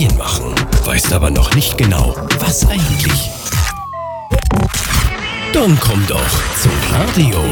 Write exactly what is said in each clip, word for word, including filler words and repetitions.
Medien machen, weißt aber noch nicht genau, was eigentlich. Dann komm doch zum Radio.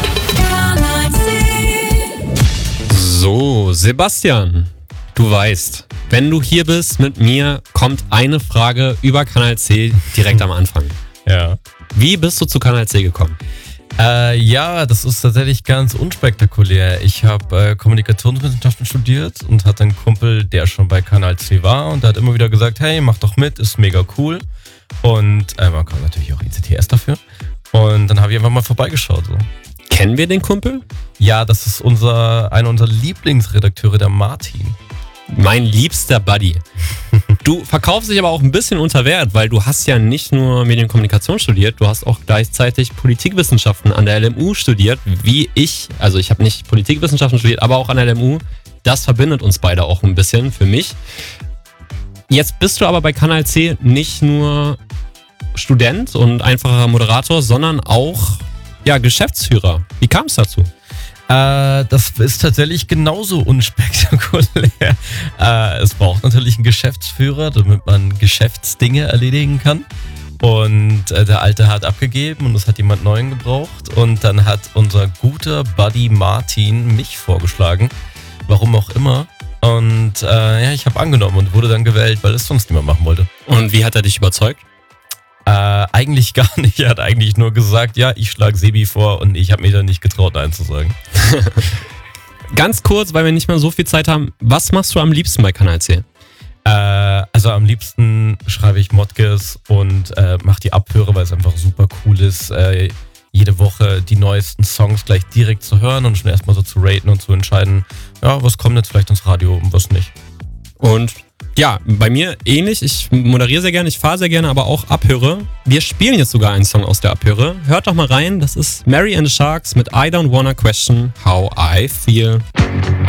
So, Sebastian, du weißt, wenn du hier bist mit mir, kommt eine Frage über Kanal C direkt am Anfang. Ja. Wie bist du zu Kanal C gekommen? Äh, ja, das ist tatsächlich ganz unspektakulär. Ich habe äh, Kommunikationswissenschaften studiert und hatte einen Kumpel, der schon bei Kanal C war und der hat immer wieder gesagt, hey, mach doch mit, ist mega cool. Und äh, man kann natürlich auch I C T S dafür. Und dann habe ich einfach mal vorbeigeschaut. So. Kennen wir den Kumpel? Ja, das ist unser einer unserer Lieblingsredakteure, der Martin. Mein liebster Buddy. Du verkaufst dich aber auch ein bisschen unter Wert, weil du hast ja nicht nur Medienkommunikation studiert, du hast auch gleichzeitig Politikwissenschaften an der L M U studiert, wie ich. Also ich habe nicht Politikwissenschaften studiert, aber auch an der L M U. Das verbindet uns beide auch ein bisschen, für mich. Jetzt bist du aber bei Kanal C nicht nur Student und einfacher Moderator, sondern auch ja, Geschäftsführer. Wie kam es dazu? Äh, das ist tatsächlich genauso unspektakulär. Äh, es braucht natürlich einen Geschäftsführer, damit man Geschäftsdinge erledigen kann. Und äh, der Alte hat abgegeben und es hat jemand Neuen gebraucht. Und dann hat unser guter Buddy Martin mich vorgeschlagen, warum auch immer. Und äh, ja, ich habe angenommen und wurde dann gewählt, weil es sonst niemand machen wollte. Und wie hat er dich überzeugt? Äh, eigentlich gar nicht. Er hat eigentlich nur gesagt, ja, ich schlage Sebi vor und ich habe mir dann nicht getraut, Nein zu sagen. Ganz kurz, weil wir nicht mehr so viel Zeit haben. Was machst du am liebsten bei Kanal C? Äh, also am liebsten schreibe ich Modcast und äh, mache die Abhöre, weil es einfach super cool ist, äh, jede Woche die neuesten Songs gleich direkt zu hören und schon erstmal so zu raten und zu entscheiden, ja, was kommt jetzt vielleicht ins Radio und was nicht. Und ja, bei mir ähnlich. Ich moderiere sehr gerne, ich fahre sehr gerne, aber auch Abhöre. Wir spielen jetzt sogar einen Song aus der Abhöre. Hört doch mal rein, das ist Mary and the Sharks mit I Don't Wanna Question How I Feel.